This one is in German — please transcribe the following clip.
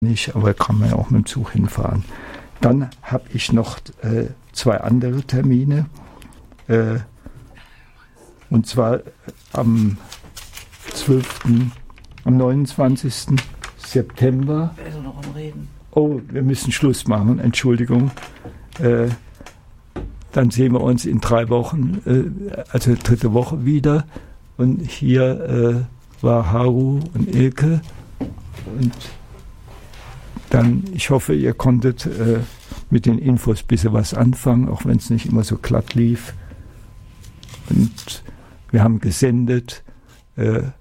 nicht, aber kann man ja auch mit dem Zug hinfahren. Dann habe ich noch 2 andere Termine. Und zwar am 29. September. Wer ist noch am Reden? Oh, wir müssen Schluss machen, Entschuldigung. Dann sehen wir uns in 3 Wochen, also 3. Woche wieder. Und hier war Haru und Ilke. Und dann, ich hoffe, ihr konntet mit den Infos ein bisschen was anfangen, auch wenn es nicht immer so glatt lief. Und wir haben gesendet.